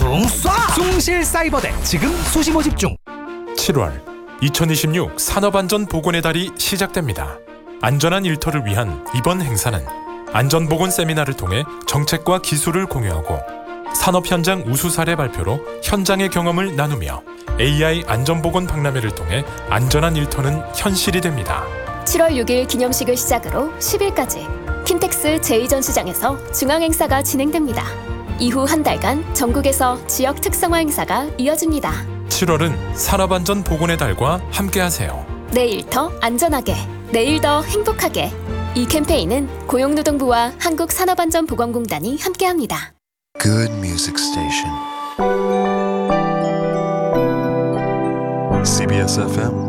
붕 쏴! 숭실사이버대 지금 수시 모집 중. 7월 2026 산업안전보건의 달이 시작됩니다. 안전한 일터를 위한 이번 행사는 안전보건 세미나를 통해 정책과 기술을 공유하고 산업 현장 우수 사례 발표로 현장의 경험을 나누며 AI 안전보건 박람회를 통해 안전한 일터는 현실이 됩니다. 7월 6일 기념식을 시작으로 10일까지 킨텍스 제2전시장에서 중앙행사가 진행됩니다. 이후 한 달간 전국에서 지역 특성화 행사가 이어집니다. 7월은 산업안전보건의 달과 함께하세요. 내일 더 안전하게, 내일 더 행복하게. 이 캠페인은 고용노동부와 한국산업안전보건공단이 함께합니다. Good music station. CBS FM